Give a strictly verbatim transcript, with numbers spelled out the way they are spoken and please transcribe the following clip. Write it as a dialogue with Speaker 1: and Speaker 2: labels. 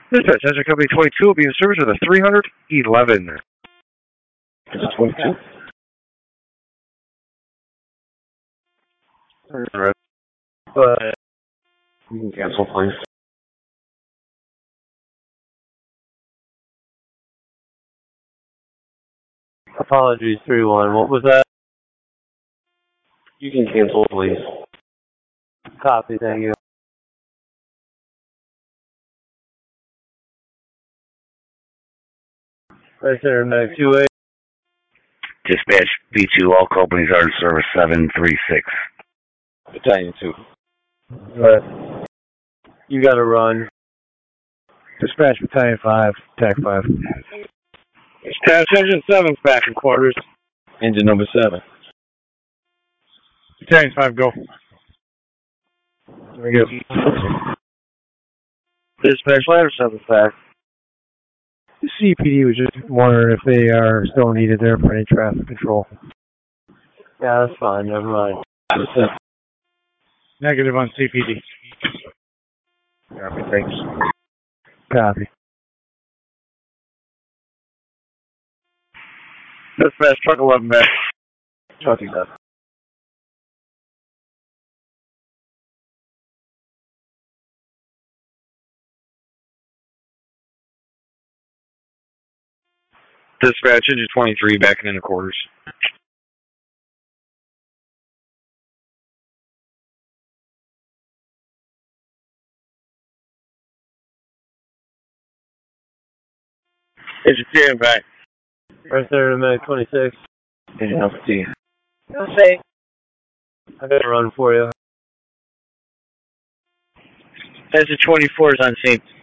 Speaker 1: Dispatch, Engine Company twenty-two will be in service with a three hundred eleven.
Speaker 2: Is it twenty-two?
Speaker 1: Alright. But
Speaker 2: You can cancel, please.
Speaker 3: Apologies, three one. What was that?
Speaker 2: You can cancel, please.
Speaker 3: Copy, thank you. Right Center, Medic two eight.
Speaker 1: Dispatch B two, all companies are in service seven three six.
Speaker 2: Battalion two.
Speaker 3: Right. You gotta run.
Speaker 4: Dispatch Battalion five, Tac five.
Speaker 1: Dispatch Engine seven's back in quarters.
Speaker 2: Engine number seven.
Speaker 4: Battalion five, go.
Speaker 3: There we go.
Speaker 1: Dispatch Ladder seven's back.
Speaker 4: The C P D was just wondering if they are still needed there for any traffic control.
Speaker 3: Yeah, that's fine, never mind.
Speaker 4: Negative on C P D.
Speaker 1: Copy, thanks.
Speaker 4: Copy.
Speaker 1: Dispatch Truck eleven back.
Speaker 2: Truck eleven.
Speaker 1: Dispatch Engine twenty-three back in the quarters. Engine ten back.
Speaker 3: Right Center, Medic twenty-six.
Speaker 2: Engine number T.
Speaker 3: Okay. I gotta run for you.
Speaker 1: Engine twenty-four is on scene.